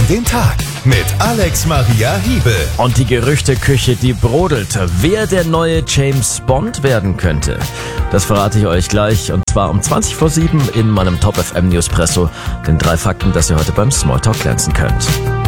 starten den Tag mit Alex Maria Hiebel. Und die Gerüchteküche, die brodelt, wer der neue James Bond werden könnte. Das verrate ich euch gleich, und zwar um 20:07 in meinem Top FM Newspresso. Den 3 Fakten, dass ihr heute beim Smalltalk glänzen könnt.